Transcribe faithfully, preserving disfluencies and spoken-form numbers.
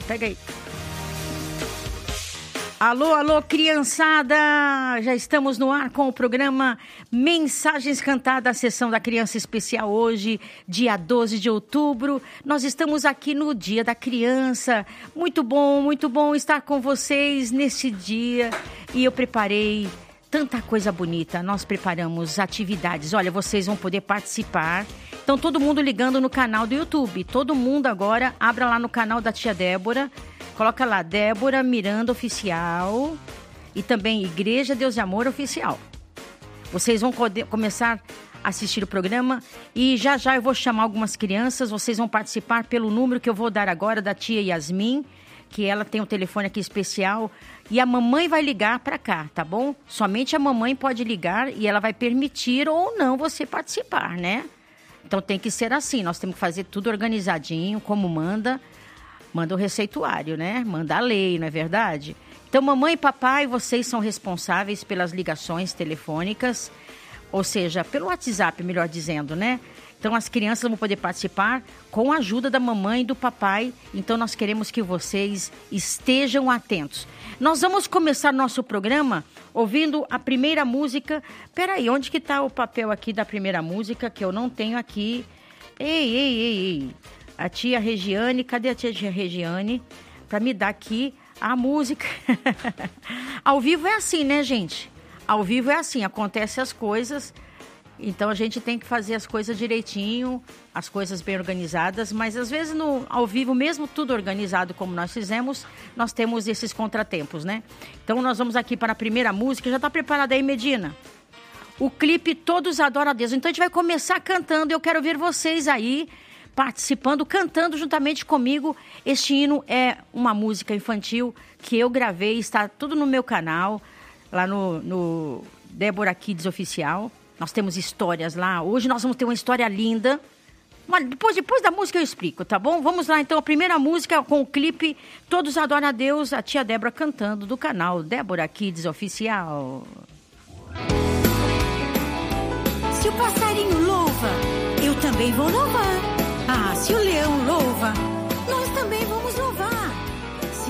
pega aí. Alô, alô, criançada! Já estamos no ar com o programa Mensagens Cantadas, a sessão da criança especial hoje, dia doze de outubro. Nós estamos aqui no Dia da Criança. Muito bom, muito bom estar com vocês nesse dia. E eu preparei tanta coisa bonita. Nós preparamos atividades. Olha, vocês vão poder participar. Então, todo mundo ligando no canal do YouTube. Todo mundo agora, abra lá no canal da tia Débora. Coloca lá, Débora Miranda Oficial e também Igreja Deus e Amor Oficial. Vocês vão poder começar a assistir o programa e já já eu vou chamar algumas crianças. Vocês vão participar pelo número que eu vou dar agora da tia Yasmin, que ela tem um telefone aqui especial. E a mamãe vai ligar para cá, tá bom? Somente a mamãe pode ligar e ela vai permitir ou não você participar, né? Então tem que ser assim, nós temos que fazer tudo organizadinho, como manda... Manda o receituário, né? Manda a lei, não é verdade? Então, mamãe e papai, vocês são responsáveis pelas ligações telefônicas, ou seja, pelo WhatsApp, melhor dizendo, né? Então, as crianças vão poder participar com a ajuda da mamãe e do papai. Então, nós queremos que vocês estejam atentos. Nós vamos começar nosso programa ouvindo a primeira música. Peraí, onde que está o papel aqui da primeira música que eu não tenho aqui? Ei, ei, ei, ei. A tia Regiane, cadê a tia Regiane? Para me dar aqui a música. Ao vivo é assim, né, gente? Ao vivo é assim, acontecem as coisas. Então a gente tem que fazer as coisas direitinho, as coisas bem organizadas. Mas às vezes no, ao vivo, mesmo tudo organizado como nós fizemos, nós temos esses contratempos, né? Então nós vamos aqui para a primeira música. Já está preparada aí, Medina? O clipe Todos Adoram a Deus. Então a gente vai começar cantando. Eu quero ver vocês aí participando, cantando juntamente comigo. Este hino é uma música infantil que eu gravei, está tudo no meu canal, lá no, no Débora Kids Oficial. Nós temos histórias lá. Hoje nós vamos ter uma história linda. Mas depois, depois da música eu explico, tá bom? Vamos lá, então, a primeira música com o clipe Todos Adoram a Deus, a tia Débora cantando do canal Débora Kids Oficial. Se o passarinho louva, eu também vou louvar. Ah, se o leão louva, nós também vamos